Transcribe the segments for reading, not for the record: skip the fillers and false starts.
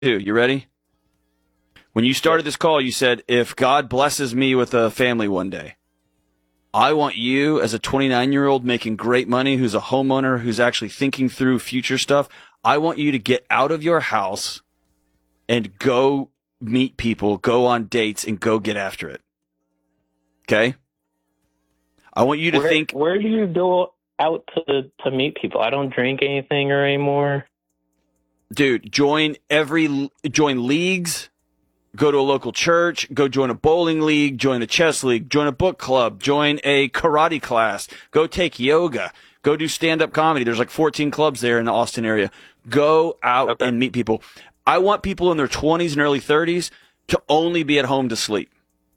You ready? When you started this call, you said, if God blesses me with a family one day, I want you as a 29-year-old making great money, who's a homeowner, who's actually thinking through future stuff. I want you to get out of your house and go meet people, go on dates, and go get after it. Okay? I want you to think. Where do you go out to meet people? I don't drink anything or anymore. Dude, join leagues. Go to a local church, go join a bowling league, join a chess league, join a book club, join a karate class, go take yoga, go do stand-up comedy. There's like 14 clubs there in the Austin area. Go out and meet people. I want people in their 20s and early 30s to only be at home to sleep.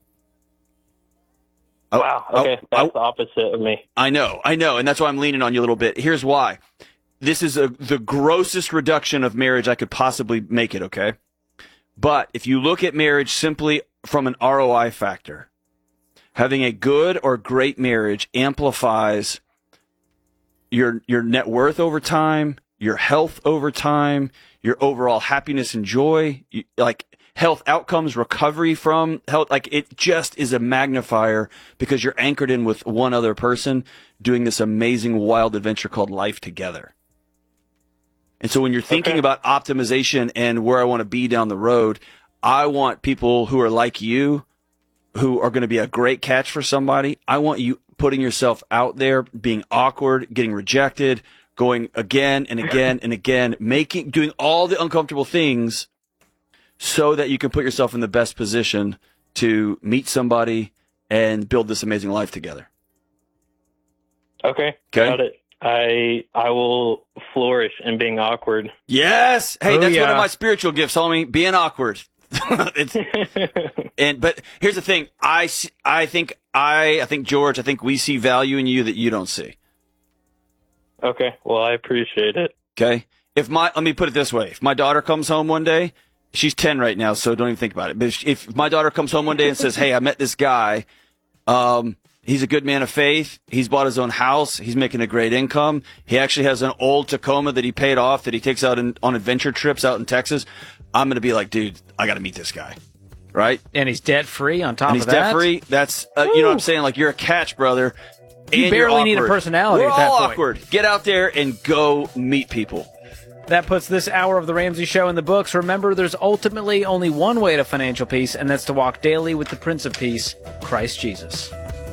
Wow, okay. That's the opposite of me. I know, and that's why I'm leaning on you a little bit. Here's why. This is the grossest reduction of marriage I could possibly make it, okay? But if you look at marriage simply from an ROI factor, having a good or great marriage amplifies your net worth over time, your health over time, your overall happiness and joy, like health outcomes, recovery from health. Like it just is a magnifier because you're anchored in with one other person doing this amazing wild adventure called life together. And so when you're thinking about optimization and where I want to be down the road, I want people who are like you, who are going to be a great catch for somebody. I want you putting yourself out there, being awkward, getting rejected, going again and again and again, doing all the uncomfortable things so that you can put yourself in the best position to meet somebody and build this amazing life together. Okay. Got it. I will flourish in being awkward. Yes. Hey, that's one of my spiritual gifts, homie. Being awkward. But here's the thing. I think George, I think we see value in you that you don't see. Okay. Well, I appreciate it. Okay. Let me put it this way. If my daughter comes home one day, she's 10 right now, so don't even think about it. But if my daughter comes home one day and says, "Hey, I met this guy, he's a good man of faith. He's bought his own house. He's making a great income. He actually has an old Tacoma that he paid off that he takes out on adventure trips out in Texas." I'm going to be like, dude, I got to meet this guy. Right? And he's debt-free on top of that. And he's debt-free. That's, you know what I'm saying? Like, you're a catch, brother. You barely need a personality We're at that all point. awkward. Get out there and go meet people. That puts this hour of The Ramsey Show in the books. Remember, there's ultimately only one way to financial peace, and that's to walk daily with the Prince of Peace, Christ Jesus.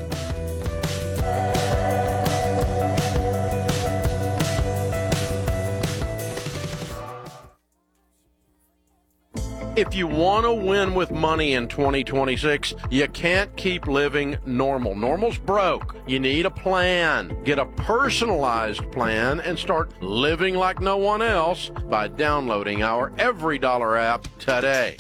If you want to win with money in 2026, you can't keep living normal. Normal's broke. You need a plan. Get a personalized plan and start living like no one else by downloading our Every Dollar app today.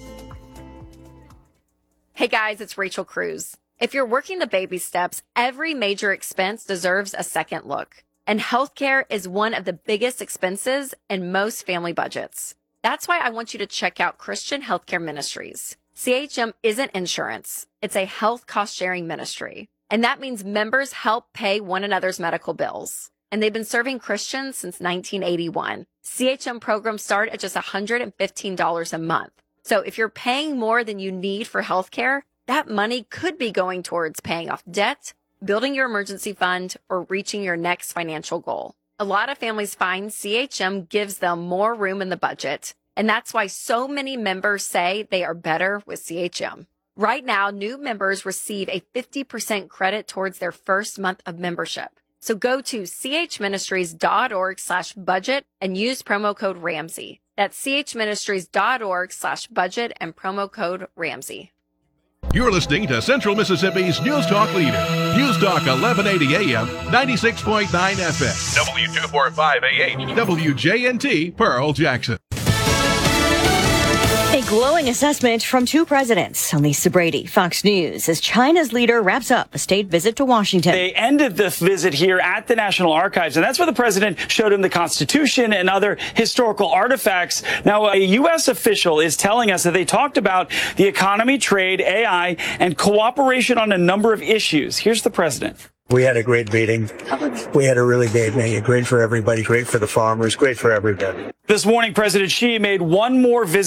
Hey guys, it's Rachel Cruz. If you're working the baby steps, every major expense deserves a second look. And healthcare is one of the biggest expenses in most family budgets. That's why I want you to check out Christian Healthcare Ministries. CHM isn't insurance. It's a health cost-sharing ministry. And that means members help pay one another's medical bills. And they've been serving Christians since 1981. CHM programs start at just $115 a month. So if you're paying more than you need for healthcare, that money could be going towards paying off debt, building your emergency fund, or reaching your next financial goal. A lot of families find CHM gives them more room in the budget, and that's why so many members say they are better with CHM. Right now, new members receive a 50% credit towards their first month of membership. So go to chministries.org/budget and use promo code Ramsey. That's chministries.org/budget and promo code Ramsey. You're listening to Central Mississippi's News Talk leader. News Talk 1180 AM, 96.9 FM. W245AH. WJNT, Pearl Jackson. A glowing assessment from two presidents. Lisa Brady, Fox News, as China's leader wraps up a state visit to Washington. They ended this visit here at the National Archives, and that's where the president showed him the Constitution and other historical artifacts. Now, a U.S. official is telling us that they talked about the economy, trade, AI, and cooperation on a number of issues. Here's the president. We had a great meeting. We had a really great meeting. Great for everybody, great for the farmers, great for everybody. This morning, President Xi made one more visit